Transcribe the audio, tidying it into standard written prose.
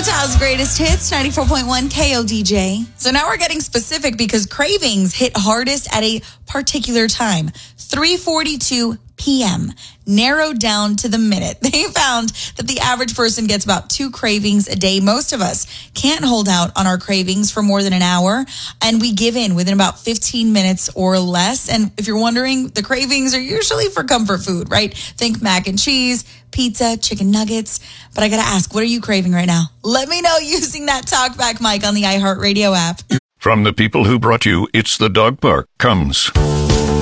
Utah's greatest hits, 94.1 KODJ. So now we're getting specific because cravings hit hardest at a particular time, 3:42 p.m., narrowed down to the minute. They found that the average person gets about 2 cravings a day. Most of us can't hold out on our cravings for more than an hour, and we give in within about 15 minutes or less. And if you're wondering, the cravings are usually for comfort food, right? Think mac and cheese, pizza, chicken nuggets. But I got to ask, what are you craving right now? Let me know using that talkback mic on the iHeartRadio app. From the people who brought you It's the Dog Park comes...